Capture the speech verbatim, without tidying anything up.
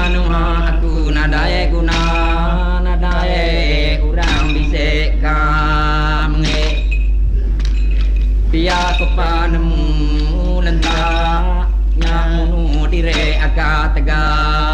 anu aku nadae guna nadae urang bisik kamnge pia kepanemu lentak nyamunu dire agak tegak